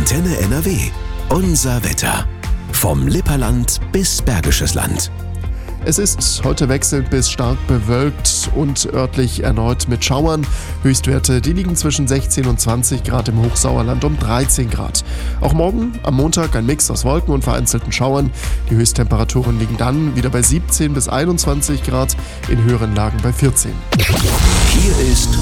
Antenne NRW. Unser Wetter. Vom Lipperland bis Bergisches Land. Es ist heute wechselnd bis stark bewölkt und örtlich erneut mit Schauern. Höchstwerte, die liegen zwischen 16 und 20 Grad im Hochsauerland um 13 Grad. Auch morgen, am Montag, ein Mix aus Wolken und vereinzelten Schauern. Die Höchsttemperaturen liegen dann wieder bei 17 bis 21 Grad, in höheren Lagen bei 14. Hier ist